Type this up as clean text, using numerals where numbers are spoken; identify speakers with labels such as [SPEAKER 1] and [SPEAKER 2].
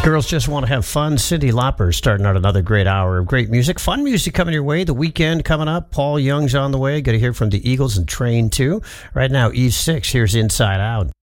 [SPEAKER 1] Girls just want to have fun. Cyndi Lauper starting out another great hour of great music. Fun music coming your way. The weekend coming up. Paul Young's on the way. Got to hear from the Eagles and Train 2. Right now, Eve 6. Here's Inside Out.